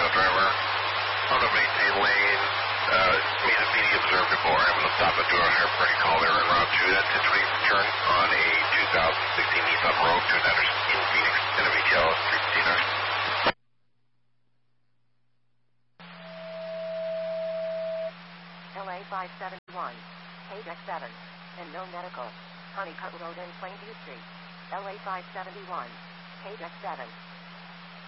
the driver on the maintain lane. Mean observed before. I'm going to stop and do a higher priority call there en route to that 1020 turn on a 2016 Nissan Rogue to Anderson in Phoenix, NVTL 359. LA 571, KDEX 7, and no medical. Honeycutt Road and Plainview Street. LA 571, KDEX 7.